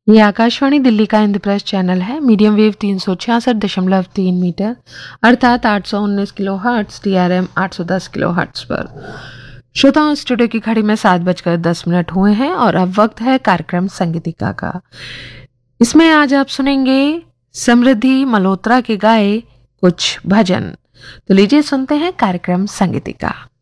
ये आकाशवाणी दिल्ली का इंद्रप्रस्थ चैनल है। मीडियम वेव 366.3 मीटर अर्थात 819 kilo hertz, TRM 810 kilo hertz पर। श्रोताओं, स्टूडियो की घड़ी में 7:10 हुए हैं और अब वक्त है कार्यक्रम संगीतिका का। इसमें आज आप सुनेंगे समृद्धि मल्होत्रा के गाए कुछ भजन। तो लीजिए सुनते हैं कार्यक्रम संगीतिका।